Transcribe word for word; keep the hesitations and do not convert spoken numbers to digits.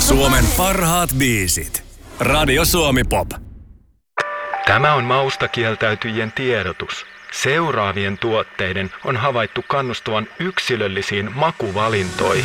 Suomen parhaat biisit. Radio Suomi Pop. Tämä on maustakieltäytyjien tiedotus. Seuraavien tuotteiden on havaittu kannustavan yksilöllisiin makuvalintoihin.